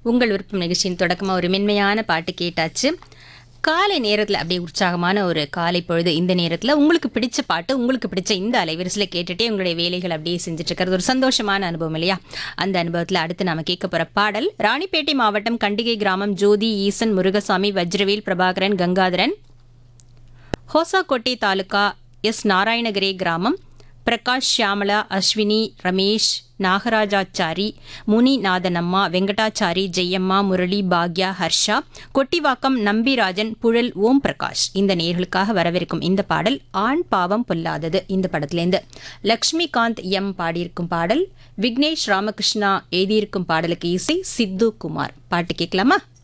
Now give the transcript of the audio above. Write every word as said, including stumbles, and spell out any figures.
உங்கள் விருப்பம் நிகழ்ச்சியின் தொடக்கமாக ஒரு மென்மையான பாட்டு கேட்டாச்சு. காலை நேரத்தில் அப்படியே உற்சாகமான ஒரு காலை பொழுது இந்த நேரத்தில் உங்களுக்கு பிடிச்ச பாட்டு உங்களுக்கு பிடிச்ச இந்த அலைவரிசையில் கேட்டுகிட்டே உங்களுடைய வேலைகள் அப்படியே செஞ்சுட்டு இருக்கிறது ஒரு சந்தோஷமான அனுபவம் இல்லையா? அந்த அனுபவத்தில் அடுத்து நாம கேட்க போகிற பாடல் ராணிப்பேட்டை மாவட்டம் கண்டிகை கிராமம் ஜோதி, ஈசன், முருகசாமி, வஜ்ரவேல், பிரபாகரன், கங்காதரன், ஹோசாக்கோட்டை தாலுகா எஸ் நாராயணகிரி கிராமம் பிரகாஷ், ஷியாமலா, அஸ்வினி, ரமேஷ், நாகராஜாச்சாரி, முனிநாதனம்மா, வெங்கடாச்சாரி, ஜெயம்மா, முரளி, பாக்யா, ஹர்ஷா, கொட்டிவாக்கம், நம்பிராஜன், புழல், ஓம் பிரகாஷ் இந்த நேர்களுக்காக வரவிருக்கும் இந்த பாடல் ஆண் பாவம் பொல்லாதது இந்த படத்திலேருந்து. லக்ஷ்மிகாந்த் எம் பாடியிருக்கும் பாடல், விக்னேஷ் ராமகிருஷ்ணா எழுதியிருக்கும் பாடலுக்கு இசை சித்து குமார். பாட்டு கேட்கலாமா?